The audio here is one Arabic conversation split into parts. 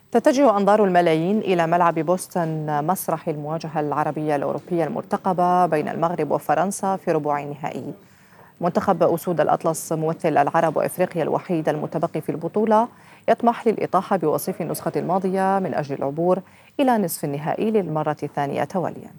تتجه أنظار الملايين إلى ملعب بوسطن مسرح المواجهة العربية الأوروبية المرتقبة بين المغرب وفرنسا في ربع النهائي. منتخب أسود الأطلس ممثل العرب وإفريقيا الوحيد المتبقي في البطولة يطمح للإطاحة بوصيف النسخة الماضية من أجل العبور إلى نصف النهائي للمرة الثانية توالياً.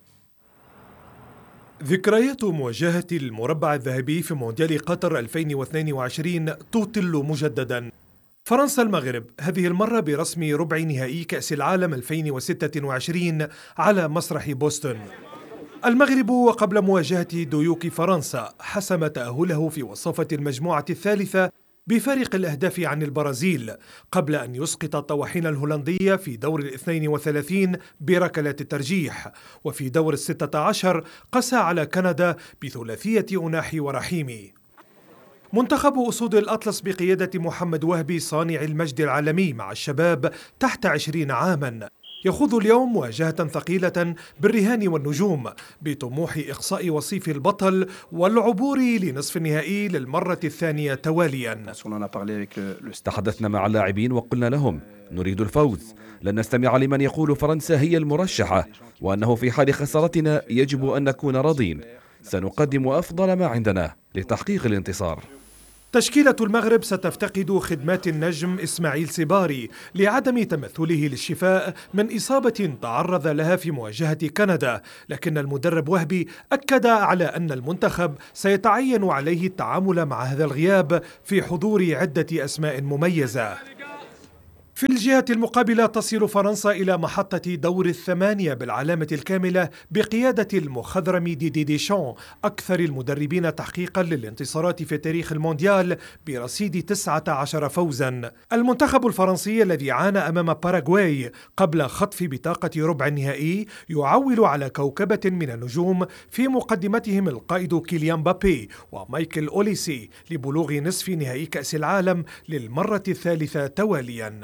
ذكريات مواجهة المربع الذهبي في مونديال قطر 2022 تطل مجدداً. فرنسا المغرب هذه المرة برسم ربع نهائي كأس العالم 2026 على مسرح بوسطن. المغرب وقبل مواجهة ديوك فرنسا حسم تأهله في وصافة المجموعة الثالثة بفارق الأهداف عن البرازيل، قبل أن يسقط الطواحين الهولندية في دور 32 بركلات الترجيح، وفي دور 16 قسى على كندا بثلاثية أناحي ورحيمي. منتخب أسود الأطلس بقيادة محمد وهبي صانع المجد العالمي مع الشباب تحت 20 عاماً يخوض اليوم مواجهة ثقيلة بالرهان والنجوم بطموح إقصاء وصيف البطل والعبور لنصف النهائي للمرة الثانية توالياً. تحدثنا مع اللاعبين وقلنا لهم نريد الفوز، لن نستمع لمن يقول فرنسا هي المرشحة وأنه في حال خسارتنا يجب أن نكون راضين. سنقدم أفضل ما عندنا لتحقيق الانتصار. تشكيلة المغرب ستفتقد خدمات النجم إسماعيل سيباري لعدم تمثله للشفاء من إصابة تعرض لها في مواجهة كندا، لكن المدرب وهبي أكد على أن المنتخب سيتعين عليه التعامل مع هذا الغياب في حضور عدة أسماء مميزة. في الجهة المقابلة تصل فرنسا إلى محطة دور 8 بالعلامة الكاملة بقيادة المخضرم ديدي ديشان، أكثر المدربين تحقيقا للانتصارات في تاريخ المونديال برصيد 19 فوزا. المنتخب الفرنسي الذي عانى أمام باراغواي قبل خطف بطاقة ربع النهائي يعول على كوكبة من النجوم، في مقدمتهم القائد كيليان مبابي ومايكل أوليسي لبلوغ نصف نهائي كأس العالم للمرة الثالثة تواليا.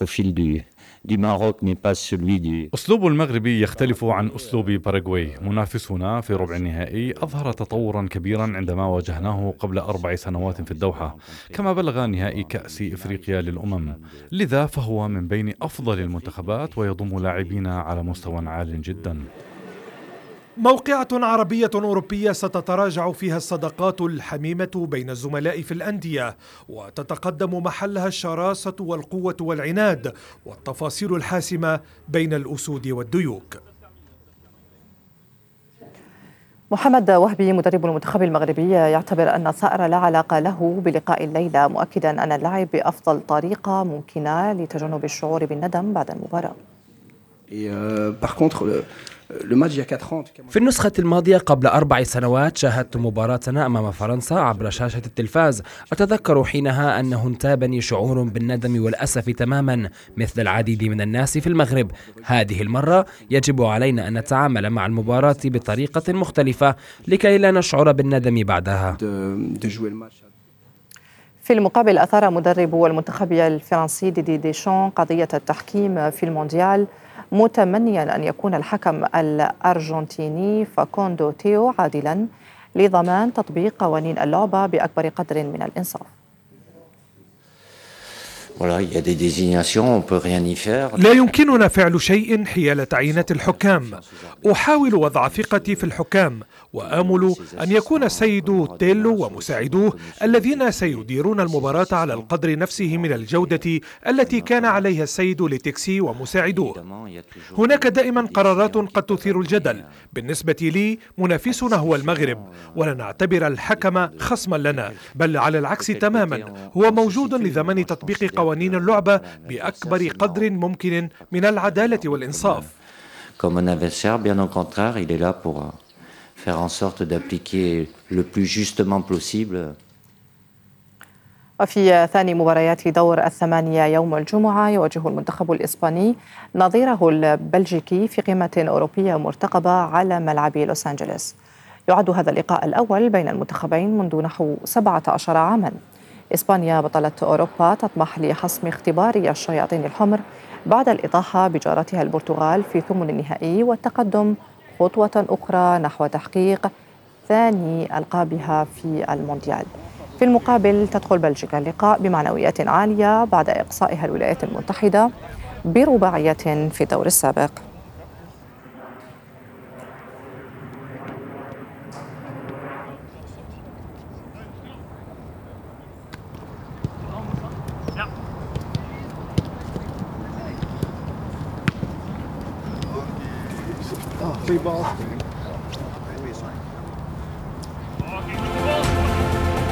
أسلوب المغربي يختلف عن أسلوب باراغواي. منافسنا في ربع النهائي أظهر تطورا كبيرا عندما واجهناه قبل 4 سنوات في الدوحة، كما بلغ نهائي كأس إفريقيا للأمم، لذا فهو من بين أفضل المنتخبات ويضم لاعبين على مستوى عال جدا. موقعة عربية أوروبية ستتراجع فيها الصداقات الحميمة بين الزملاء في الأندية، وتتقدم محلها الشراسة والقوة والعناد والتفاصيل الحاسمة بين الأسود والديوك. محمد وهبي مدرب المنتخب المغربي يعتبر أن الثأر لا علاقة له بلقاء الليلة، مؤكدا أن اللعب بأفضل طريقة ممكنة لتجنب الشعور بالندم بعد المباراة. في النسخة الماضية قبل 4 سنوات شاهدت مباراتنا أمام فرنسا عبر شاشة التلفاز. أتذكر حينها أنه انتابني شعور بالندم والأسف تماما مثل العديد من الناس في المغرب. هذه المرة يجب علينا أن نتعامل مع المباراة بطريقة مختلفة لكي لا نشعر بالندم بعدها. في المقابل أثار مدرب المنتخب الفرنسي ديدي ديشان قضية التحكيم في المونديال، متمنيا أن يكون الحكم الأرجنتيني فاكوندو تيو عادلا لضمان تطبيق قوانين اللعبة بأكبر قدر من الإنصاف. لا يمكننا فعل شيء حيال تعيينات الحكام. أحاول وضع ثقتي في الحكام، وآمل أن يكون السيد تيلو ومساعدوه الذين سيديرون المباراة على القدر نفسه من الجودة التي كان عليها السيد ليتكسي ومساعدوه. هناك دائما قرارات قد تثير الجدل. بالنسبة لي منافسنا هو المغرب، ولا نعتبر الحكم خصما لنا، بل على العكس تماما، هو موجود لضمان تطبيق قوانين اللعبة بأكبر قدر ممكن من العدالة والإنصاف. وفي ثاني مباريات دور 8 يوم الجمعة يواجه المنتخب الإسباني نظيره البلجيكي في قمة أوروبية مرتقبة على ملعب لوس أنجلوس. يعد هذا اللقاء الأول بين المنتخبين منذ نحو 17 عاما. إسبانيا بطلة أوروبا تطمح لحسم اختبار الشياطين الحمر بعد الإطاحة بجارتها البرتغال في ثمن النهائي والتقدم خطوة أخرى نحو تحقيق ثاني ألقابها في المونديال. في المقابل تدخل بلجيكا اللقاء بمعنويات عالية بعد إقصائها الولايات المتحدة برباعية في الدور السابق. Three balls.